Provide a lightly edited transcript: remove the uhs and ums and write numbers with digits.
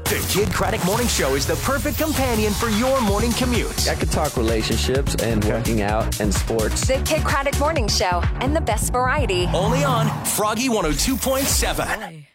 The Kid Craddock Morning Show is the perfect companion for your morning commute. I could talk relationships and working out and sports. The Kid Craddock Morning Show and the best variety. Only on Froggy 102.7.